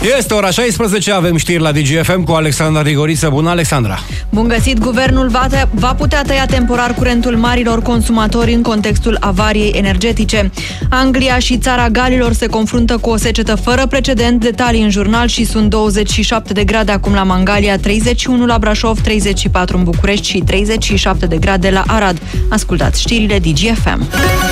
Este ora 16, avem știri la DGFM cu Alexandra Rigoriță. Bună, Alexandra! Bun găsit! Guvernul va putea tăia temporar curentul marilor consumatori în contextul avariei energetice. Anglia și Țara Galilor se confruntă cu o secetă fără precedent. Detalii în jurnal și sunt 27 de grade acum la Mangalia, 31 la Brașov, 34 în București și 37 de grade la Arad. Ascultați știrile DGFM.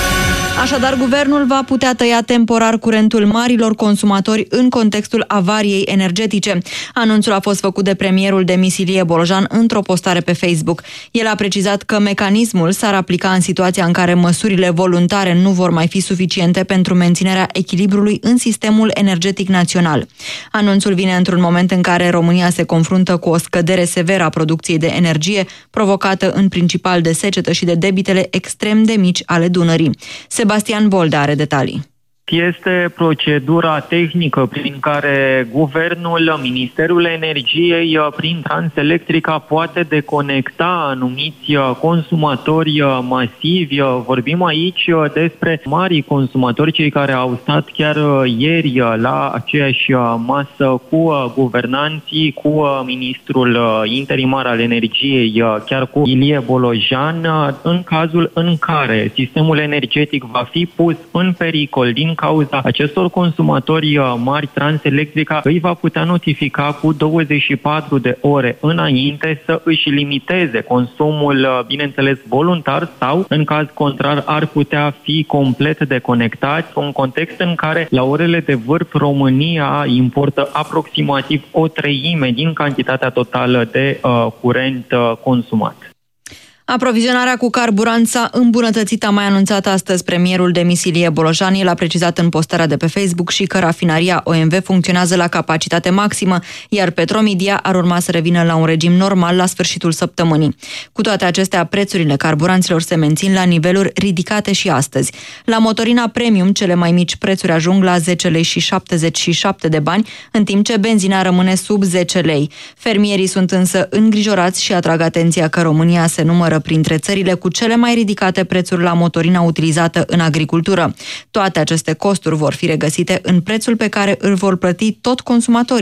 Așadar, guvernul va putea tăia temporar curentul marilor consumatori în contextul avariei energetice. Anunțul a fost făcut de premierul demis Ilie Bolojan într-o postare pe Facebook. El a precizat că mecanismul s-ar aplica în situația în care măsurile voluntare nu vor mai fi suficiente pentru menținerea echilibrului în sistemul energetic național. Anunțul vine într-un moment în care România se confruntă cu o scădere severă a producției de energie, provocată în principal de secetă și de debitele extrem de mici ale Dunării. Sebastian Bolda are detalii. Este procedura tehnică prin care guvernul, Ministerul Energiei, prin Transelectrica poate deconecta anumiți consumatori masivi. Vorbim aici despre mari consumatori, cei care au stat chiar ieri la aceeași masă cu guvernanții, cu ministrul interimar al energiei, chiar cu Ilie Bolojan, în cazul în care sistemul energetic va fi pus în pericol din cauza acestor consumatori mari. Transelectrica îi va putea notifica cu 24 de ore înainte să își limiteze consumul, bineînțeles voluntar, sau în caz contrar ar putea fi complet deconectați, un context în care la orele de vârf România importă aproximativ o treime din cantitatea totală de curent consumat. Aprovizionarea cu carburant s-a îmbunătățit, a mai anunțat astăzi premierul demis Ilie Bolojan. El a precizat în postarea de pe Facebook și că rafinaria OMV funcționează la capacitate maximă, iar Petromedia ar urma să revină la un regim normal la sfârșitul săptămânii. Cu toate acestea, prețurile carburanților se mențin la niveluri ridicate și astăzi. La motorina premium, cele mai mici prețuri ajung la 10 lei și 77 de bani, în timp ce benzina rămâne sub 10 lei. Fermierii sunt însă îngrijorați și atrag atenția că România se numără printre țările cu cele mai ridicate prețuri la motorina utilizată în agricultură. Toate aceste costuri vor fi regăsite în prețul pe care îl vor plăti tot consumatorii.